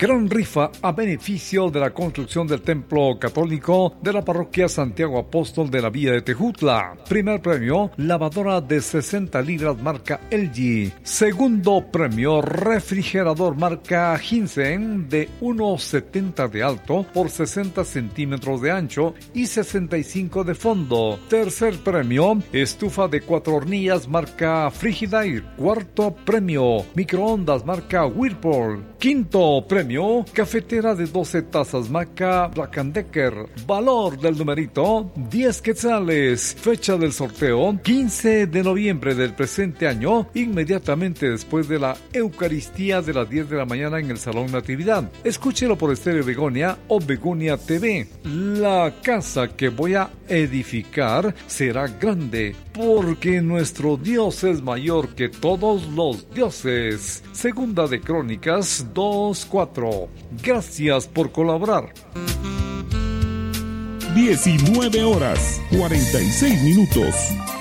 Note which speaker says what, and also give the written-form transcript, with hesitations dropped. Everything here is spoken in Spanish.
Speaker 1: Gran rifa a beneficio de la construcción del templo católico de la parroquia Santiago Apóstol de la Villa de Tejutla. Primer premio, lavadora de 60 libras marca LG. Segundo premio, refrigerador marca Hinsen de 1,70 de alto por 60 centímetros de ancho y 65 de fondo. Tercer premio, estufa de 4 hornillas marca Frigidaire. Cuarto premio, microondas marca Whirlpool. Quinto premio, cafetera de 12 tazas marca Black & Decker. Valor del numerito, 10 quetzales. Fecha del sorteo, 15 de noviembre del presente año, inmediatamente después de la Eucaristía de las 10 de la mañana en el Salón Natividad. Escúchelo por Estéreo Begonia o Begonia TV. La casa que voy a edificar será grande, porque nuestro Dios es mayor que todos los dioses. Segunda de Crónicas 2:4. Gracias por colaborar.
Speaker 2: 19 horas 46 minutos.